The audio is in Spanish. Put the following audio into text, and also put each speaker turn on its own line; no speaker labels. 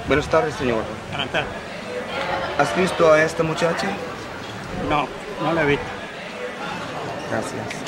Buenas tardes, señor.
Buenas tardes.
¿Has visto a esta muchacha?
No, no la he visto.
Gracias.